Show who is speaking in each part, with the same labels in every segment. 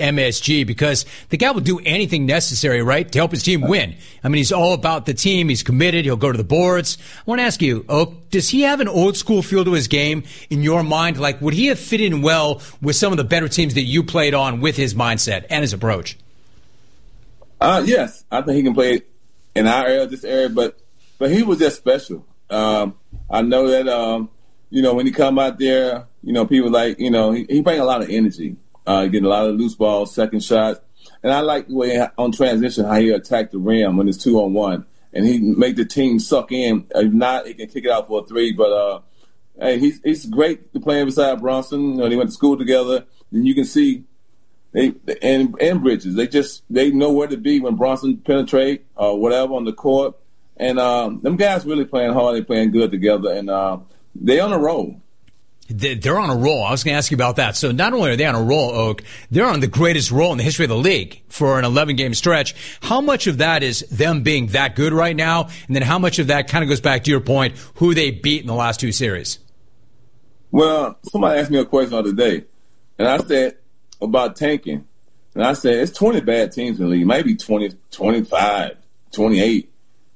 Speaker 1: MSG because the guy will do anything necessary, right, to help his team win. I mean, he's all about the team. He's committed. He'll go to the boards. I want to ask you, Oak, does he have an old school feel to his game in your mind? Like, would he have fit in well with some of the better teams that you played on with his mindset and his approach?
Speaker 2: Yes, I think he can play in our area, this area, but he was just special. I know that, when he come out there, people like, he bring a lot of energy, getting a lot of loose balls, second shots. And I like the way on transition how he attacked the rim when it's 2-on-1. And he make the team suck in. If not, he can kick it out for a three. But, hey, he's great to play beside Bronson. They went to school together. And you can see and Bridges, they know where to be when Bronson penetrate or whatever on the court. And them guys really playing hard. They playing good together. And they on a roll.
Speaker 1: They're on a roll. I was going to ask you about that. So not only are they on a roll, Oak, they're on the greatest roll in the history of the league for an 11-game stretch. How much of that is them being that good right now? And then how much of that kind of goes back to your point, who they beat in the last two series?
Speaker 2: Well, somebody asked me a question the other day, and I said about tanking. And I said, it's 20 bad teams in the league, maybe 20, 25, 28.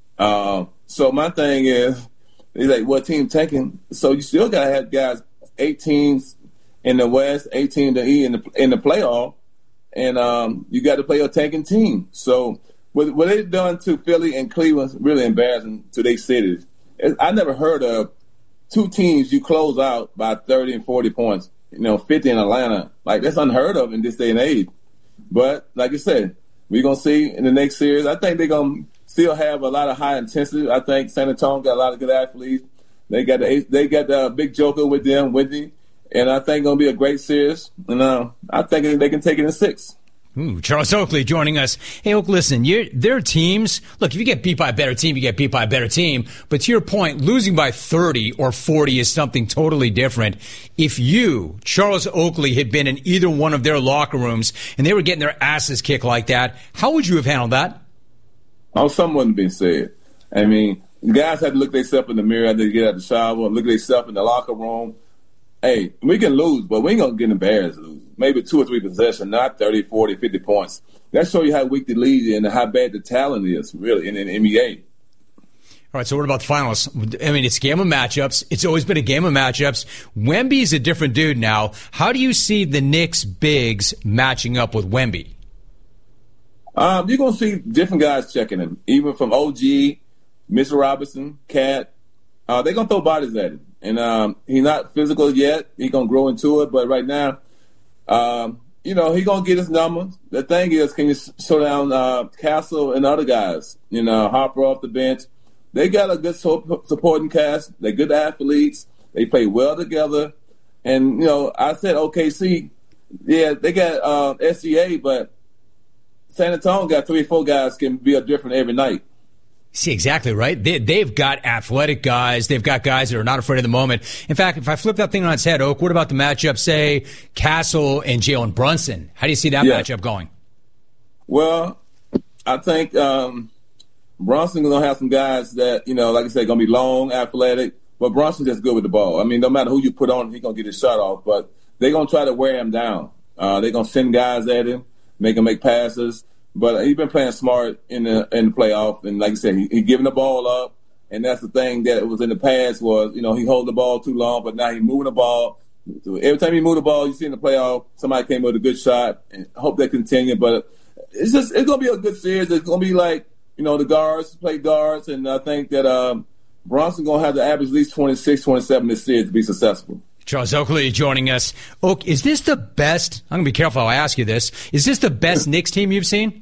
Speaker 2: So my thing is, he's like, what team tanking? So you still got to have guys, 8 teams in the West, 8 teams in the East in the playoff, and you got to play a tanking team. So what they've done to Philly and Cleveland is really embarrassing to their cities. I never heard of 2 teams you close out by 30 and 40 points, 50 in Atlanta. Like, that's unheard of in this day and age. But like I said, we're going to see in the next series. I think they're going to still have a lot of high intensity. I think San Antonio got a lot of good athletes. They got the big joker with them, Whitney, and I think it's going to be a great series. And I think they can take it in 6.
Speaker 1: Ooh, Charles Oakley joining us. Hey, Oak, listen, their teams, look, if you get beat by a better team, you get beat by a better team. But to your point, losing by 30 or 40 is something totally different. If you, Charles Oakley, had been in either one of their locker rooms and they were getting their asses kicked like that, how would you have handled that?
Speaker 2: Oh, something wouldn't be said. I mean, guys have to look themselves in the mirror after they get out of the shower, look at themselves in the locker room. Hey, we can lose, but we ain't going to get embarrassed to lose. Maybe 2 or 3 possessions, not 30, 40, 50 points. That shows you how weak the league is and how bad the talent is, really, in the NBA.
Speaker 1: All right, so what about the finals? I mean, it's a game of matchups. It's always been a game of matchups. Wemby's a different dude now. How do you see the Knicks bigs matching up with Wemby?
Speaker 2: You're going to see different guys checking him, even from OG, Mr. Robinson, Cat. They're going to throw bodies at him. And he's not physical yet. He's going to grow into it. But right now, he's going to get his numbers. The thing is, can you slow down Castle and other guys? Harper off the bench. They got a good supporting cast. They're good athletes. They play well together. And, I said OKC, yeah, they got SGA, but San Antonio got 3 or 4 guys can be different every night.
Speaker 1: See, exactly right. They've got athletic guys. They've got guys that are not afraid of the moment. In fact, if I flip that thing on its head, Oak, what about the matchup, say, Castle and Jalen Brunson? How do you see that matchup going?
Speaker 2: Well, I think Brunson's going to have some guys that, like I said, going to be long, athletic, but Brunson's just good with the ball. I mean, no matter who you put on, he's going to get his shot off, but they're going to try to wear him down. They're going to send guys at him, make him make passes. But he's been playing smart in the playoff, and like I said, he giving the ball up, and that's the thing that was in the past was, he hold the ball too long, but now he's moving the ball. So every time he move the ball, you see in the playoff, somebody came with a good shot, and hope they continue. But it's gonna be a good series. It's gonna be like, the guards play guards, and I think that Brunson's gonna have to average at least 26, 27 this series to be successful.
Speaker 1: Charles Oakley joining us. Oak, is this the best? I'm going to be careful how I ask you this. Is this the best Knicks team you've seen?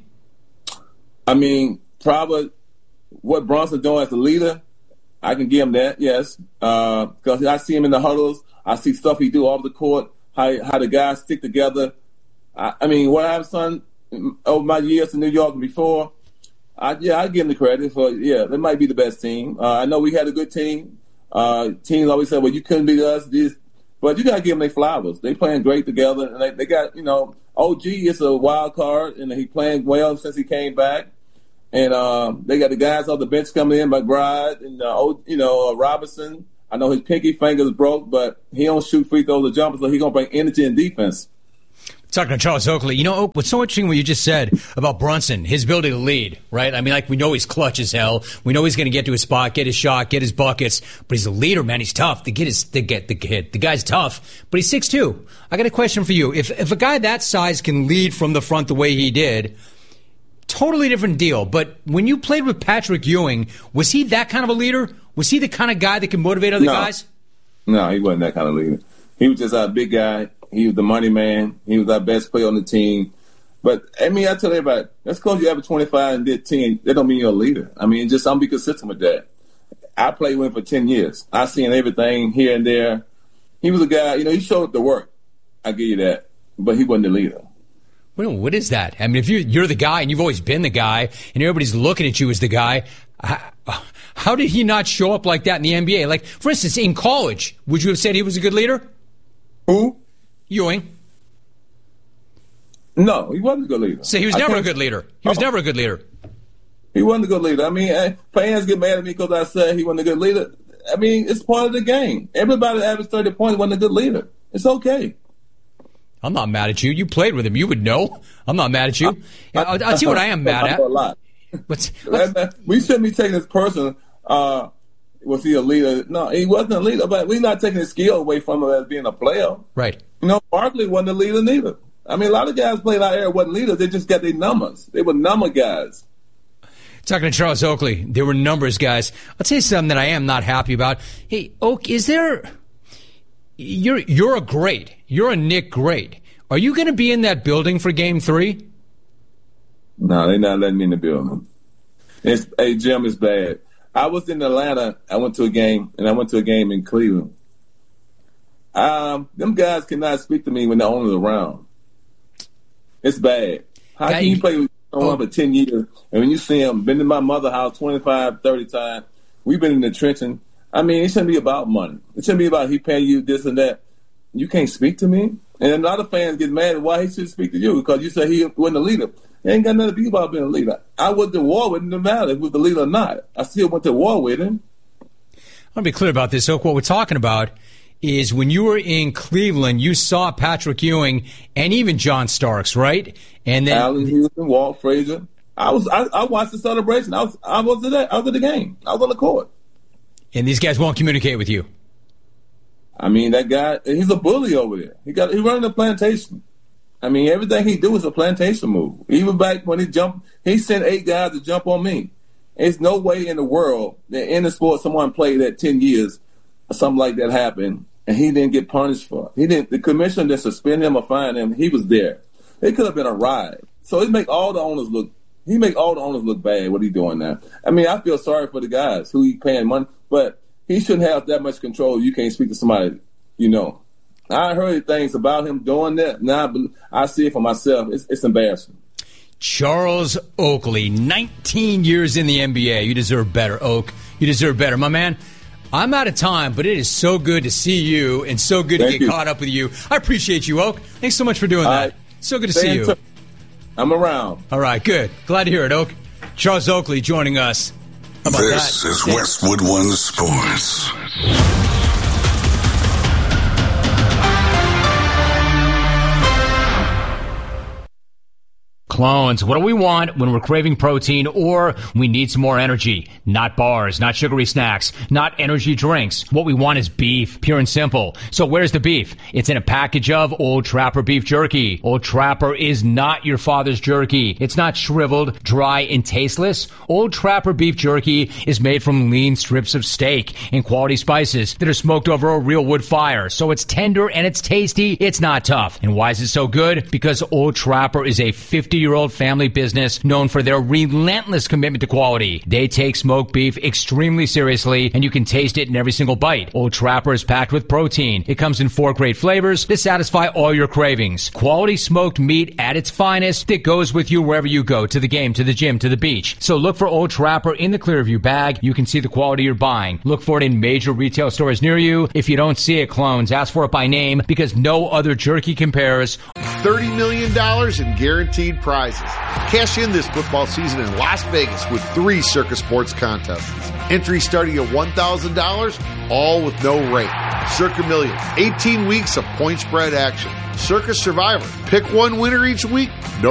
Speaker 2: I mean, probably what Brunson doing as a leader, I can give him that, yes. Because I see him in the huddles. I see stuff he do off the court, how the guys stick together. I mean, what I've done over my years in New York before, I give him the credit for, they might be the best team. I know we had a good team. Teams always say, well, you couldn't beat us. But you got to give them their flowers. They playing great together. And they got, OG is a wild card, and he playing well since he came back. And they got the guys off the bench coming in, McBride and, Robinson. I know his pinky finger's broke, but he don't shoot free throws or jumpers, so he's going to bring energy and defense.
Speaker 1: Talking to Charles Oakley. You know, what's so interesting what you just said about Brunson, his ability to lead, right? I mean, like, we know he's clutch as hell. We know he's going to get to his spot, get his shot, get his buckets. But he's a leader, man. He's tough. The guy's tough, but he's 6'2". I got a question for you. If a guy that size can lead from the front the way he did, totally different deal. But when you played with Patrick Ewing, was he that kind of a leader? Was he the kind of guy that can motivate other guys?
Speaker 2: No, he wasn't that kind of leader. He was just a big guy. He was the money man. He was our best player on the team. But, I mean, I tell everybody, that's because you average 25 and did 10. That don't mean you're a leader. I mean, just I'm be consistent with that. I played with him for 10 years. I seen everything here and there. He was a guy, he showed the work. I give you that. But he wasn't the leader.
Speaker 1: Well, what is that? I mean, if you're the guy and you've always been the guy and everybody's looking at you as the guy, how did he not show up like that in the NBA? Like, for instance, in college, would you have said he was a good leader?
Speaker 2: Who?
Speaker 1: Ewing.
Speaker 2: No, he wasn't a good leader.
Speaker 1: So he was never a good leader. He was never a good leader.
Speaker 2: He wasn't a good leader. I mean, fans get mad at me because I said he wasn't a good leader. I mean, it's part of the game. Everybody that averaged 30 points wasn't a good leader. It's okay.
Speaker 1: I'm not mad at you. You played with him. You would know. I'm not mad at you. I'll tell you what I am mad at.
Speaker 2: A lot. We shouldn't be taking this person. Was he a leader? No, he wasn't a leader. But we're not taking his skill away from him as being a player.
Speaker 1: Right.
Speaker 2: Barkley wasn't a leader neither. I mean, a lot of guys played out there wasn't leaders. They just got their numbers. They were number guys.
Speaker 1: Talking to Charles Oakley, they were numbers guys. I'll tell you something that I am not happy about. Hey, Oak, is there... You're a great. You're a Knick great. Are you going to be in that building for Game 3?
Speaker 2: No, they're not letting me in the building. Hey, Jim, it's bad. I was in Atlanta. I went to a game, and I went to a game in Cleveland. Them guys cannot speak to me when the owner's around. It's bad. How can you play with someone for 10 years, and when you see him, been to my mother's house 25, 30 times, we've been in the trenches. I mean, it shouldn't be about money. It shouldn't be about he paying you this and that. You can't speak to me? And a lot of fans get mad at why he should speak to you because you said he wasn't a leader. It ain't got nothing to be about being a leader. I went to war with him no matter if he was the leader or not. I still went to war with him.
Speaker 1: I want to be clear about this, Oak. What we're talking about is when you were in Cleveland, you saw Patrick Ewing and even John Starks, right? And then
Speaker 2: Allen Houston, Walt Frazier. I watched the celebration. I was at the game. I was on the court.
Speaker 1: And these guys won't communicate with you.
Speaker 2: I mean, that guy, he's a bully over there. He running a plantation. I mean, everything he do is a plantation move. Even back when he sent 8 guys to jump on me. There's no way in the world that in the sport someone played that 10 years or something like that happened and he didn't get punished for it. The commissioner didn't suspend him or fine him. He was there. It could have been a ride. So he make all the owners look bad what he doing now. I mean, I feel sorry for the guys who he paying money, but he shouldn't have that much control. You can't speak to somebody, I heard things about him doing that. Now I see it for myself. It's embarrassing.
Speaker 1: Charles Oakley, 19 years in the NBA. You deserve better, Oak. You deserve better. My man, I'm out of time, but it is so good to see you and so good to get caught up with you. I appreciate you, Oak. Thanks so much for doing that. So good to see you.
Speaker 2: I'm around.
Speaker 1: All right, good. Glad to hear it, Oak. Charles Oakley joining us. How about
Speaker 3: this
Speaker 1: that?
Speaker 3: Is Westwood One Sports.
Speaker 1: Clones, what do we want when we're craving protein or we need some more energy? Not bars, not sugary snacks, not energy drinks. What we want is beef, pure and simple. So where's the beef? It's in a package of Old Trapper beef jerky. Old Trapper is not your father's jerky. It's not shriveled, dry, and tasteless. Old Trapper beef jerky is made from lean strips of steak and quality spices that are smoked over a real wood fire. So it's tender and it's tasty. It's not tough. And why is it so good? Because Old Trapper is a 50-year-old family business known for their relentless commitment to quality. They take smoked beef extremely seriously, and you can taste it in every single bite. Old Trapper is packed with protein. It comes in 4 great flavors to satisfy all your cravings. Quality smoked meat at its finest that goes with you wherever you go, to the game, to the gym, to the beach. So look for Old Trapper in the Clearview bag. You can see the quality you're buying. Look for it in major retail stores near you. If you don't see it, clones, ask for it by name because no other jerky compares.
Speaker 4: $30 million in guaranteed prizes. Cash in this football season in Las Vegas with 3 Circa Sports contests. Entry starting at $1,000, all with no rate. Circa Million, 18 weeks of point spread action. Circa Survivor, pick one winner each week, no